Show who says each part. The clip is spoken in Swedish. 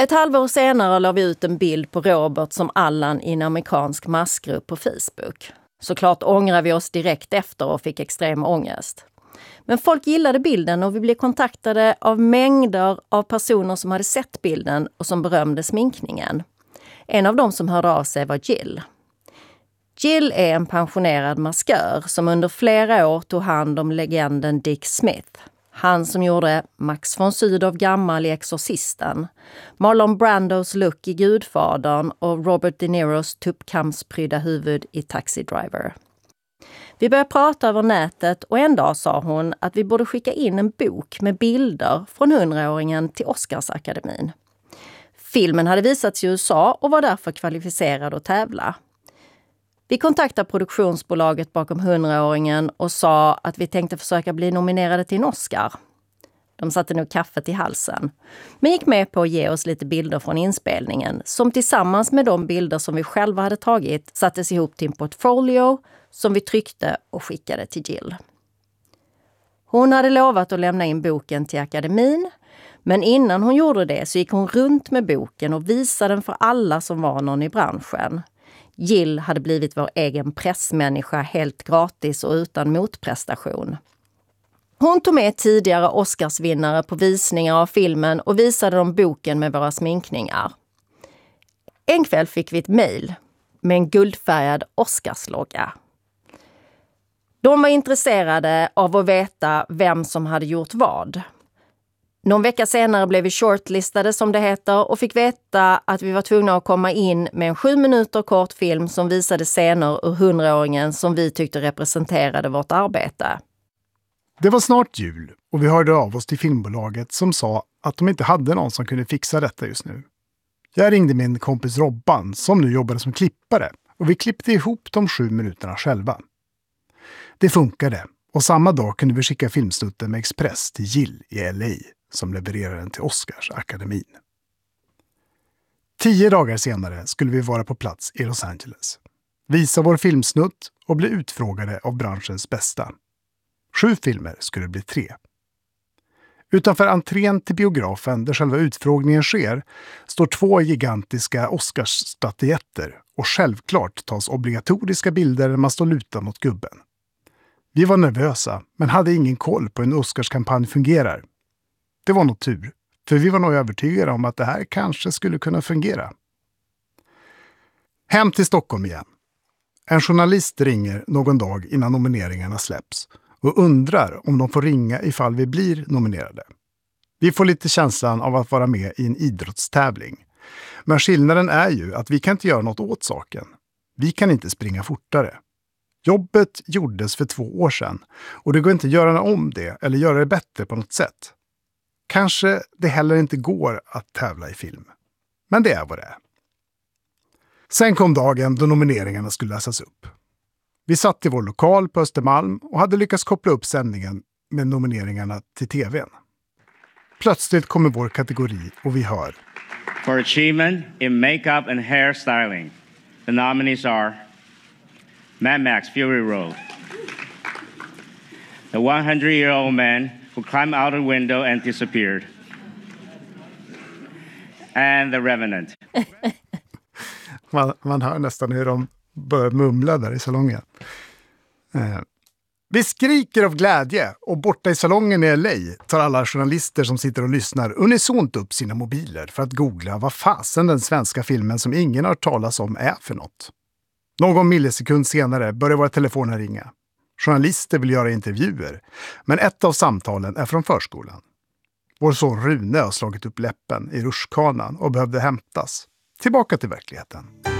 Speaker 1: Ett halvår senare la vi ut en bild på Robert som Allan i en amerikansk massgrupp på Facebook. Såklart ångrar vi oss direkt efter och fick extrem ångest. Men folk gillade bilden och vi blev kontaktade av mängder av personer som hade sett bilden och som berömde sminkningen. En av dem som hörde av sig var Jill. Jill är en pensionerad maskör som under flera år tog hand om legenden Dick Smith. Han som gjorde Max von Sydow gammal i Exorcisten, Marlon Brandos look i Gudfadern och Robert De Niros tuppkampsprydda huvud i Taxi Driver. Vi började prata över nätet och en dag sa hon att vi borde skicka in en bok med bilder från 100-åringen till Oscarsakademin. Filmen hade visats i USA och var därför kvalificerad att tävla. Vi kontaktade produktionsbolaget bakom 100-åringen och sa att vi tänkte försöka bli nominerade till en Oscar. De satte nog kaffet i halsen, men gick med på att ge oss lite bilder från inspelningen som tillsammans med de bilder som vi själva hade tagit sattes ihop till en portfolio som vi tryckte och skickade till Jill. Hon hade lovat att lämna in boken till akademin, men innan hon gjorde det så gick hon runt med boken och visade den för alla som var någon i branschen. Jill hade blivit vår egen pressmänniska helt gratis och utan motprestation. Hon tog med tidigare Oscarsvinnare på visningar av filmen och visade dem boken med våra sminkningar. En kväll fick vi ett mejl med en guldfärgad Oscarslogga. De var intresserade av att veta vem som hade gjort vad. Någon vecka senare blev vi shortlistade som det heter och fick veta att vi var tvungna att komma in med en 7 minuter kort film som visade scener ur 100-åringen som vi tyckte representerade vårt arbete.
Speaker 2: Det var snart jul och vi hörde av oss till filmbolaget som sa att de inte hade någon som kunde fixa detta just nu. Jag ringde min kompis Robban som nu jobbade som klippare och vi klippte ihop de 7 minuterna själva. Det funkade och samma dag kunde vi skicka filmsnutten med Express till Jill i LA som levererade den till Oscarsakademin. 10 dagar senare skulle vi vara på plats i Los Angeles. Visa vår filmsnutt och bli utfrågade av branschens bästa. 7 filmer skulle bli 3. Utanför entrén till biografen där själva utfrågningen sker står 2 gigantiska Oscarsstatyetter och självklart tas obligatoriska bilder när man står lutad mot gubben. Vi var nervösa men hade ingen koll på hur en Oscarskampanj fungerar. Det var nog tur, för vi var nog övertygade om att det här kanske skulle kunna fungera. Hem till Stockholm igen. En journalist ringer någon dag innan nomineringarna släpps och undrar om de får ringa ifall vi blir nominerade. Vi får lite känslan av att vara med i en idrottstävling. Men skillnaden är ju att vi kan inte göra något åt saken. Vi kan inte springa fortare. Jobbet gjordes för 2 år sedan och det går inte att göra om det eller göra det bättre på något sätt. Kanske det heller inte går att tävla i film. Men det är vad det är. Sen kom dagen då nomineringarna skulle läsas upp. Vi satt i vår lokal på Östermalm och hade lyckats koppla upp sändningen med nomineringarna till tvn. Plötsligt kommer vår kategori och vi hör:
Speaker 3: For achievement in makeup and hairstyling, the nominees are Mad Max Fury Road, the 100-year-old man who climbed out a window and disappeared, and The Revenant.
Speaker 2: Man hör nästan hur de börjar mumla där i salongen. Vi skriker av glädje och borta i salongen i LA tar alla journalister som sitter och lyssnar unisont upp sina mobiler för att googla vad fasen den svenska filmen som ingen har talas om är för något. Någon millisekund senare börjar våra telefoner ringa. Journalister vill göra intervjuer, men ett av samtalen är från förskolan. Vår son Rune har slagit upp läppen i rutschkanan och behövde hämtas. Tillbaka till verkligheten.